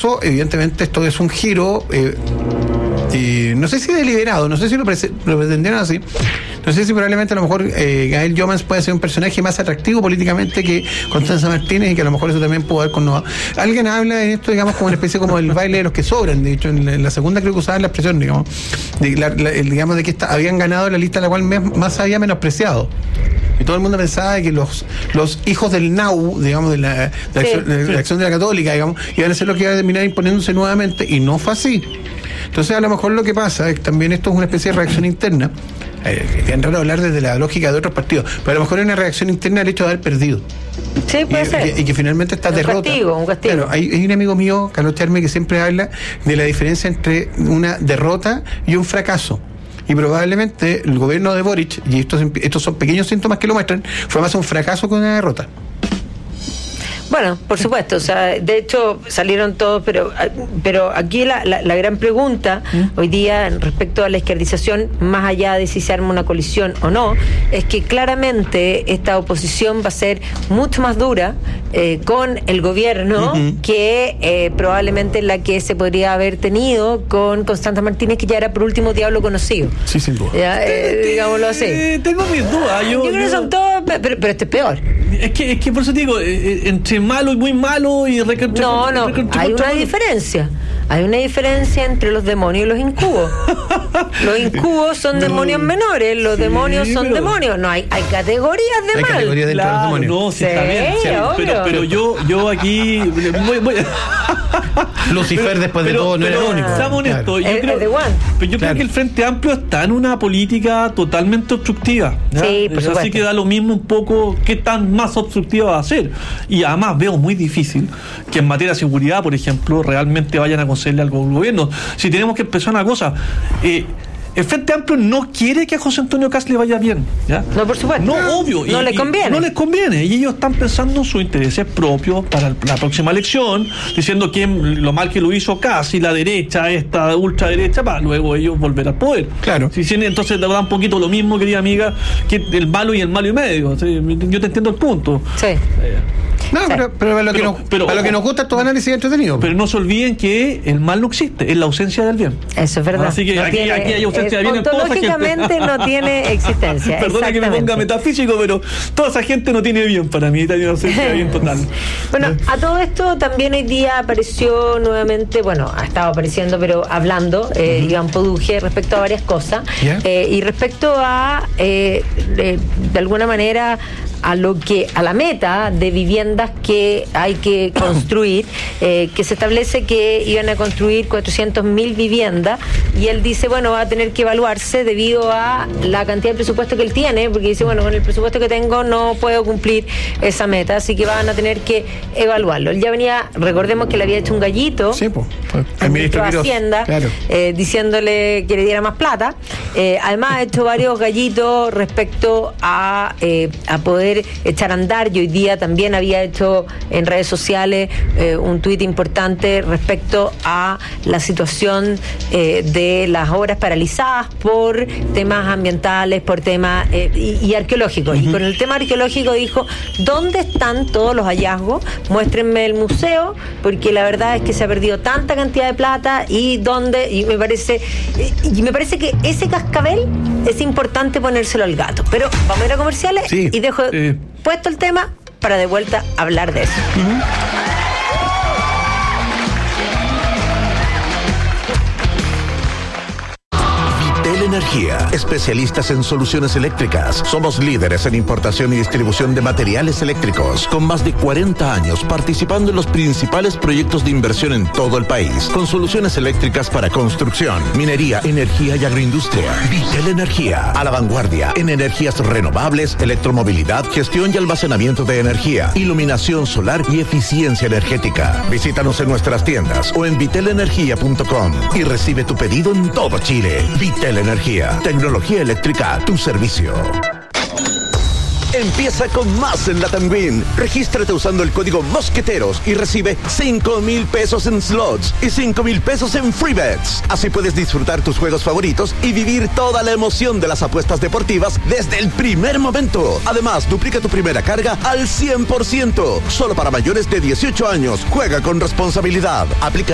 caso, evidentemente, esto es un giro, no sé si deliberado, no sé si lo pretendieron así. No sé si probablemente a lo mejor Gael Jomans puede ser un personaje más atractivo políticamente que Constanza Martínez, y que a lo mejor eso también pudo haber connovado. Alguien habla de esto, digamos, como una especie como el baile de los que sobran. De hecho, en la segunda creo que usaban la expresión, digamos, digamos de que habían ganado la lista a la cual más había menospreciado. Y todo el mundo pensaba que los hijos del NAU, digamos, de la acción de la Católica, digamos, iban a ser los que iban a terminar imponiéndose nuevamente, y no fue así. Entonces, a lo mejor lo que pasa es que también esto es una especie de reacción interna. Es raro hablar desde la lógica de otros partidos, pero a lo mejor es una reacción interna al hecho de haber perdido. Sí, puede ser. Y que finalmente esta derrota. Un castigo. Claro, hay un amigo mío, Carlos Charme, que siempre habla de la diferencia entre una derrota y un fracaso. Y probablemente el gobierno de Boric, y estos son pequeños síntomas que lo muestran, fue más un fracaso que una derrota. Bueno, por supuesto, o sea, de hecho salieron todos, pero aquí la gran pregunta hoy día respecto a la izquierdización, más allá de si se arma una coalición o no, es que claramente esta oposición va a ser mucho más dura con el gobierno que probablemente la que se podría haber tenido con Constanza Martínez, que ya era por último diablo conocido. Sí, sin duda. Digámoslo así. Tengo mis dudas. Yo creo que son todos, pero este es peor. Es que por eso te digo, entre malo y muy malo y No, hay una diferencia. Hay una diferencia entre los demonios y los incubos. Los incubos son demonios menores, los demonios son demonios. No, hay categorías de mal. Categorías dentro de los demonios. No, sí, está bien. Pero yo aquí Lucifer después de todo no era el único. Seamos honestos. Yo creo que el Frente Amplio está en una política totalmente obstructiva. Sí, por supuesto. Así que da lo mismo un poco qué tan más obstructiva va a ser. Y además veo muy difícil que en materia de seguridad, por ejemplo, realmente vayan a concederle algo al gobierno. Si tenemos que empezar una cosa, el Frente Amplio no quiere que a José Antonio Kast le vaya bien, ¿ya? No, por supuesto. No, obvio. No les conviene. No les conviene. Y ellos están pensando en sus intereses propios para la próxima elección, diciendo que lo mal que lo hizo Kast y la derecha, esta ultraderecha, para luego ellos volver al poder. Claro. Entonces te da un poquito lo mismo, querida amiga, que el malo y el malo y medio. ¿Sí? Yo te entiendo el punto. Sí. No, pero para lo que nos gusta estos análisis entretenidos. Pero no se olviden que el mal no existe, es la ausencia del bien. Eso es verdad. Así que aquí hay ausencia de bien en toda esa gente. Ontológicamente no tiene existencia. Perdona que me ponga metafísico, pero toda esa gente no tiene bien para mí, tiene ausencia de bien total. Bueno, a todo esto también hoy día apareció nuevamente, ha estado apareciendo, pero hablando, Iván Poduje respecto a varias cosas. Y respecto a, de alguna manera, a la meta de viviendas que hay que construir, que se establece que iban a construir 400.000 viviendas, y él dice, va a tener que evaluarse debido a la cantidad de presupuesto que él tiene, porque dice, con el presupuesto que tengo no puedo cumplir esa meta, así que van a tener que evaluarlo. Él ya venía, recordemos que le había hecho un gallito al ministro de Hacienda, claro, diciéndole que le diera más plata. Además ha hecho varios gallitos respecto a poder echar a andar, y hoy día también había hecho en redes sociales un tuit importante respecto a la situación de las obras paralizadas por temas ambientales, por temas y arqueológicos. Y con el tema arqueológico dijo, ¿dónde están todos los hallazgos? Muéstrenme el museo, porque la verdad es que se ha perdido tanta cantidad de plata, y me parece que ese cascabel es importante ponérselo al gato. Pero vamos a ir a comerciales y dejo puesto el tema para de vuelta hablar de eso. Energía, especialistas en soluciones eléctricas. Somos líderes en importación y distribución de materiales eléctricos, con más de 40 años participando en los principales proyectos de inversión en todo el país, con soluciones eléctricas para construcción, minería, energía y agroindustria. Vitel Energía, a la vanguardia en energías renovables, electromovilidad, gestión y almacenamiento de energía, iluminación solar y eficiencia energética. Visítanos en nuestras tiendas o en vitelenergia.com y recibe tu pedido en todo Chile. Vitel Energía, tecnología eléctrica a tu servicio. Empieza con más en Latam Green. Regístrate usando el código Mosqueteros y recibe 5,000 pesos en slots y 5,000 pesos en free bets. Así puedes disfrutar tus juegos favoritos y vivir toda la emoción de las apuestas deportivas desde el primer momento. Además, duplica tu primera carga al 100%. Solo para mayores de 18 años. Juega con responsabilidad. Aplica